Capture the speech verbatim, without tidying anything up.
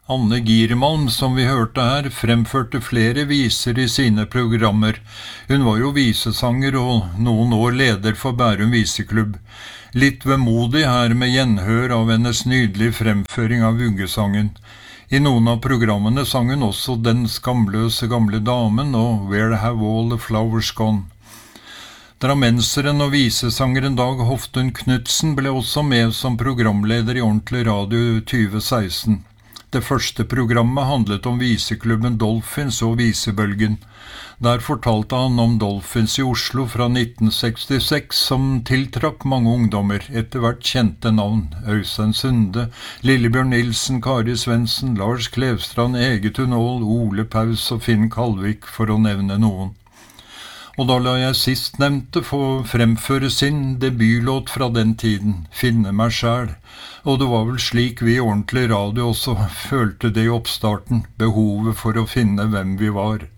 Anne Giermalm, som vi hørte her, fremførte flere viser i sine programmer. Hun var jo visesanger og noen år leder for Bærum viseklubb. Litt vemodig her med gjenhør av hennes nydelige fremføring av vuggesangen. I noen av programmene sang hun også Den skamløse gamle damen og Where Have All the Flowers Gone. Drammenseren og visesangeren Dag Hoftun Knudsen ble også med som programleder i Ordentlig Radio tjue seksten. Det første programmet handlet om viseklubben Dolphins og visebølgen. Der fortalte han om Dolphins i Oslo fra nitten sekstiseks, som tiltrakk mange ungdommer, etter hvert kjente navn. Øystein Sunde, Lillebjørn Nilsen, Kari Svendsen, Lars Klevstrand, Egetun Aall, Ole Paus og Finn Kalvik, for å nevne noen. Og da la jeg sistnevnte få fremføre sin debutlåt fra den tiden, Finne meg sjæl. Og det var vel slik vi i Ordentlig Radio også følte det i oppstarten, behovet for å finne hvem vi var.